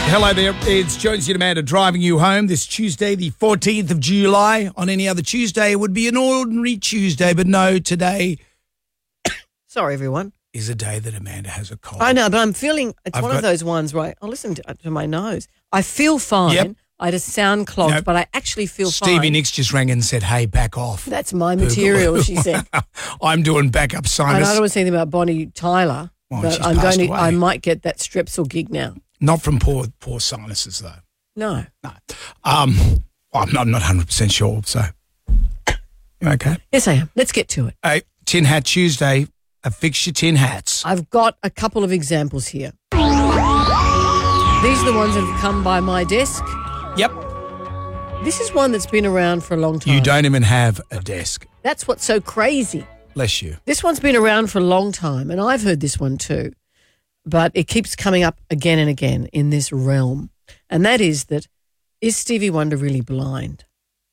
Hello there, it's Jonesy and Amanda driving you home this Tuesday, the 14th of July. On any other Tuesday, it would be an ordinary Tuesday, but no, today Sorry, everyone. is a day that Amanda has a cold. I know, but I'm feeling, it's one of those ones where I listen to my nose. I feel fine. Yep. I just sound clogged, Nope. but I actually feel Stevie fine. Nicks just rang and said, hey, back off. That's my material, she said. I'm doing backup And sinus. I don't want to say anything about Bonnie Tyler, Well, but she's I'm passed going to. away. I might get that Strepsil gig now. Not from poor sinuses, though. No. No. I'm not 100% sure, so. You okay? Yes, I am. Let's get to it. Hey, Tin Hat Tuesday, affix your tin hats. I've got a couple of examples here. These are the ones that have come by my desk. Yep. This is one that's been around for a long time. You don't even have a desk. That's what's so crazy. Bless you. This one's been around for a long time, and I've heard this one too, but it keeps coming up again and again in this realm, and that is Stevie Wonder really blind?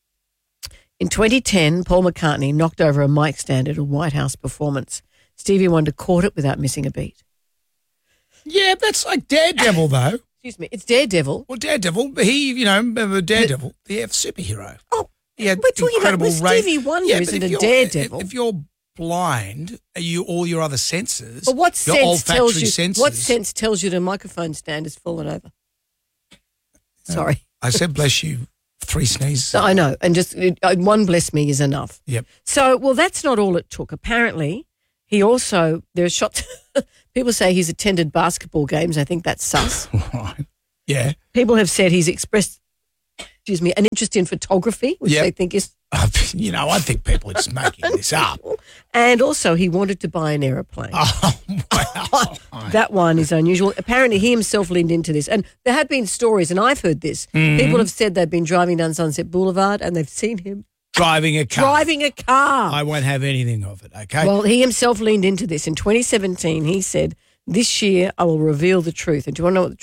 In 2010, Paul McCartney knocked over a mic stand at a White House performance. Stevie Wonder caught it without missing a beat. Yeah, that's like Daredevil, though. Excuse me, it's Daredevil. Well, Daredevil, remember Daredevil, the superhero. Oh, He had we're talking about incredible Stevie Wonder Yeah, but isn't if a you're- Daredevil. If you're blind, all your other senses, But what your sense olfactory tells you? senses. What sense tells you the microphone stand has fallen over? Sorry, I said, bless you, 3 sneezes. I know, and just one bless me is enough. Yep. So, well, that's not all it took. Apparently, he also there are shots. People say he's attended basketball games. I think that's sus. Right. Yeah. People have said he's expressed, an interest in photography, which Yep. they think is. I think people are just making this up. And also, he wanted to buy an aeroplane. Oh, wow. That one is unusual. Apparently, he himself leaned into this. And there had been stories, and I've heard this. Mm-hmm. People have said they've been driving down Sunset Boulevard and they've seen him Driving a car. driving a car. I won't have anything of it, okay? Well, he himself leaned into this. In 2017, he said, this year I will reveal the truth. And do you want to know what the